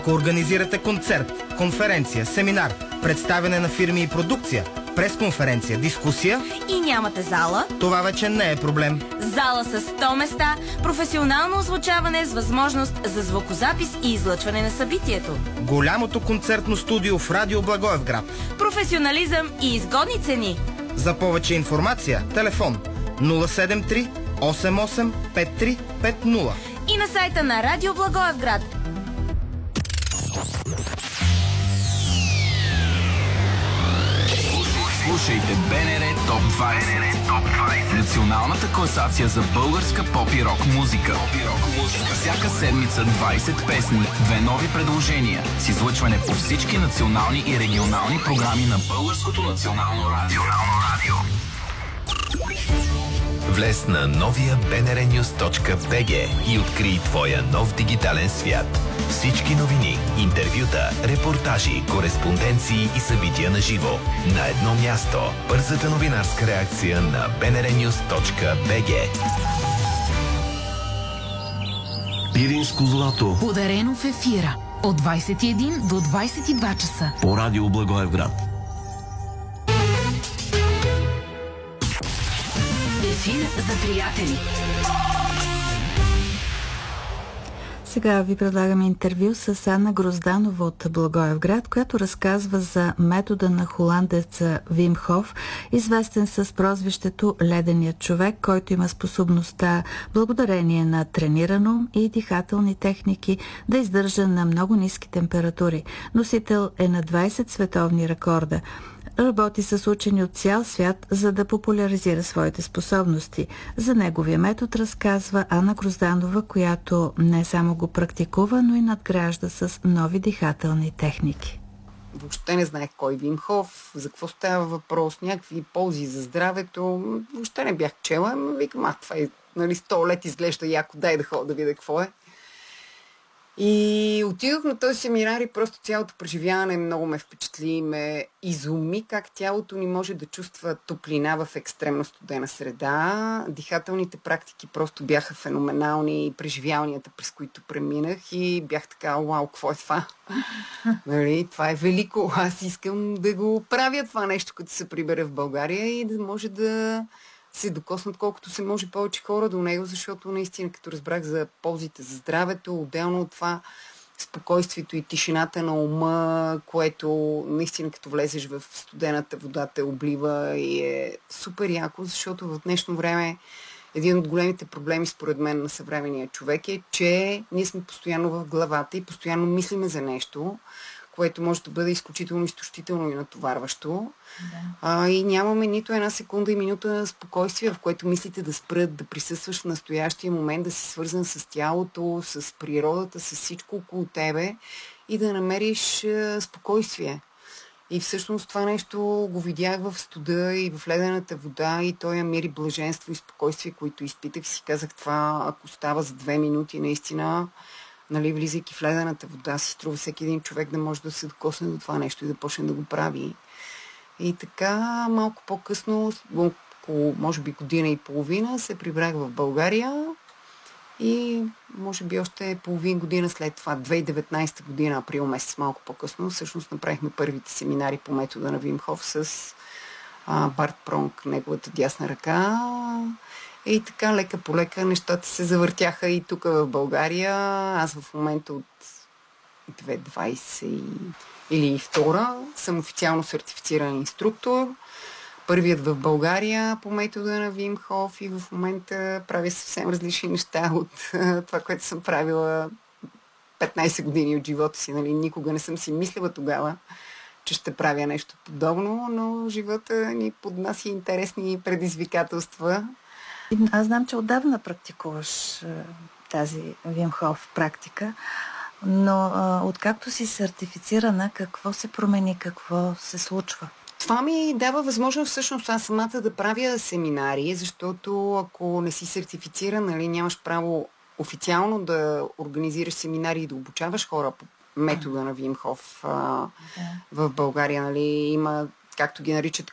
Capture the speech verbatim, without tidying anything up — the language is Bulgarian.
Ако организирате концерт, конференция, семинар, представяне на фирми и продукция, пресконференция, дискусия и нямате зала, това вече не е проблем. Зала с сто места, професионално озвучаване с възможност за звукозапис и излъчване на събитието. Голямото концертно студио в Радио Благоевград. Професионализъм и изгодни цени. За повече информация, телефон нула седем три осем осем пет три пет нула и на сайта на Радио Благоевград. Слушайте БНР Топ двайсет. Националната класация за българска поп и рок музика. Всяка седмица двайсет песни, две нови предложения с излъчване по всички национални и регионални програми на Българското национално радио. Влез на новия би ен ар нюз точка би джи и открий твоя нов дигитален свят. Всички новини, интервюта, репортажи, кореспонденции и събития на живо на едно място. Бързата новинарска реакция на би ен ар нюз точка би джи. Пиринско злато. Подарено в ефира от двайсет и един до двайсет и два часа. По Радио Благоевград. Ефир за приятели. Сега ви предлагаме интервю с Анна Грозданова от Благоевград, която разказва за метода на холандеца Вим Хоф, известен с прозвището Леденият човек, който има способността, благодарение на тренирано и дихателни техники, да издържа на много ниски температури. Носител е на двайсет световни рекорда. Работи с учени от цял свят, за да популяризира своите способности. За неговия метод разказва Анна Грозданова, която не само го практикува, но и надгражда с нови дихателни техники. Въобще не знаех кой Вим Хоф, за какво става въпрос, някакви ползи за здравето. Въобще не бях чела, но викам, а това е, нали, сто лет изглежда яко, дай да ходя да видя какво е. И отидох на този семинар и просто цялото преживяване много ме впечатли, ме изуми как тялото ни може да чувства топлина в екстремно студена среда. Дихателните практики просто бяха феноменални, преживяванията, през които преминах, и бях така, вау, какво е това? Нали, това е велико. Аз искам да го правя това нещо, като се прибера в България и да може да се докоснат колкото се може повече хора до него, защото наистина, като разбрах за ползите за здравето, отделно от това спокойствието и тишината на ума, което наистина като влезеш в студената вода те облива и е супер яко, защото в днешно време един от големите проблеми според мен на съвременния човек е, че ние сме постоянно в главата и постоянно мислиме за нещо, което може да бъде изключително изтощително и натоварващо. Да. А, и нямаме нито една секунда и минута спокойствие, в което мислите да спрат, да присъстваш в настоящия момент, да си свързан с тялото, с природата, с всичко около тебе и да намериш а, спокойствие. И всъщност това нещо го видях в студа и в ледената вода и той мир и блаженство и спокойствие, които изпитах, си казах, това ако става за две минути, наистина, нали, влизайки в ледената вода, си струва всеки един човек да може да се докосне до това нещо и да почне да го прави. И така малко по-късно, около може би година и половина, се прибрах в България и може би още половин година след това, две хиляди и деветнадесета година, април месец, малко по-късно, всъщност направихме първите семинари по метода на Вим Хоф с а, Барт Пронк, неговата дясна ръка. И така, лека по лека, нещата се завъртяха и тук в България. Аз в момента от две хиляди и двадесета или втора съм официално сертифициран инструктор. Първият в България по метода на Вим Хоф и в момента правя съвсем различни неща от това, което съм правила петнадесет години от живота си. Нали? Никога не съм си мислила тогава, че ще правя нещо подобно, но живота ни поднася интересни предизвикателства. Аз знам, че отдавна практикуваш тази Вим Хоф практика, но а, откакто си сертифицирана, какво се промени, какво се случва? Това ми дава възможност всъщност аз самата да правя семинари, защото ако не си сертифициран, нали, нямаш право официално да организираш семинари и да обучаваш хора по метода на Вим Хоф. А, да. В България, нали, има, както ги наричат,